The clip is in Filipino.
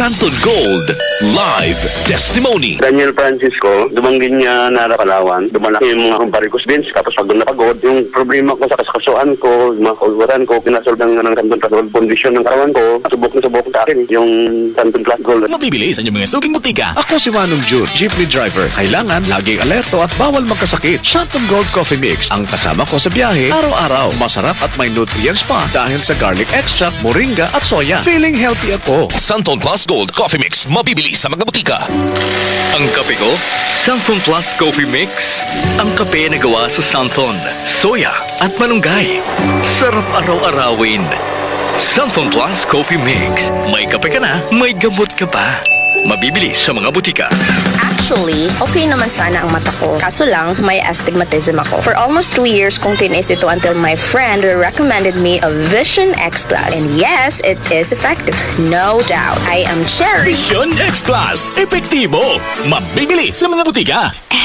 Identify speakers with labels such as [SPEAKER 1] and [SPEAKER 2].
[SPEAKER 1] Santon Gold Live Testimony.
[SPEAKER 2] Daniel Francisco, dumanggin niya na Palawan. Dumalaki yung mga varicose veins. Tapos pagod na pagod, yung problema ko sa kasukasuan ko, yung mga kauluran ko, pinasolve ng Santon Plus Gold condition ng katawan ko. Subok na subok sa akin yung Santon Plus Gold.
[SPEAKER 1] Mabibili sa inyong mga suking butika.
[SPEAKER 3] Ako si Manong June, jeepney driver. Kailangan laging alerto at bawal magkasakit. Santon Gold Coffee Mix ang kasama ko sa biyahe araw-araw. Masarap at may nutrients pa dahil sa garlic extract, moringa at soya. Feeling healthy ako.
[SPEAKER 1] Santon Plus Gold Coffee Mix. Mabibili sa mga butika.
[SPEAKER 4] Ang kape ko, Santon Plus Coffee Mix. Ang kape na gawa sa Santon, soya at malunggay. Sarap araw-arawin. Santon Plus Coffee Mix. May kape ka na, may gamot ka pa. Mabibili sa mga butika.
[SPEAKER 5] Actually, okay naman sana ang mata ko. Kaso lang, may astigmatism ako. For almost 2 years kong tinis ito until my friend recommended me a Vision X Plus. And yes, it is effective. No doubt. I am Cherry.
[SPEAKER 1] Vision X Plus. Epektibo. Mabibili sa mga butika.